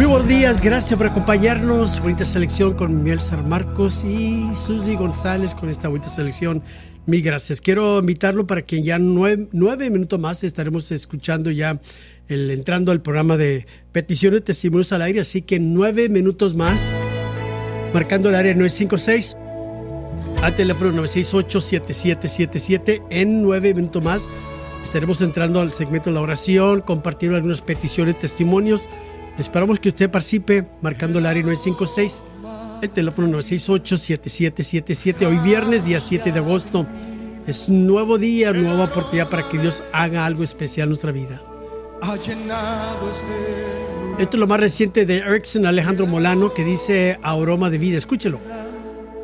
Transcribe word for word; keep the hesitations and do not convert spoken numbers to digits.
Muy buenos días, gracias por acompañarnos. Bonita selección con Miel San Marcos y Susi González con esta bonita selección. Mil gracias. Quiero invitarlo para que ya nueve, nueve minutos más estaremos escuchando ya el, entrando al programa de peticiones, testimonios al aire. Así que nueve minutos más, marcando el área nueve cinco seis, al teléfono nueve seis ocho, siete siete siete siete. En nueve minutos más estaremos entrando al segmento de la oración, compartiendo algunas peticiones, testimonios. Esperamos que usted participe marcando el área nueve cinco seis, el teléfono nueve seis ocho, siete siete siete siete. Hoy viernes, día siete de agosto. Es un nuevo día, nueva oportunidad para que Dios haga algo especial en nuestra vida. Esto es lo más reciente de Erickson Alejandro Molano, que dice Aroma de Vida. Escúchelo.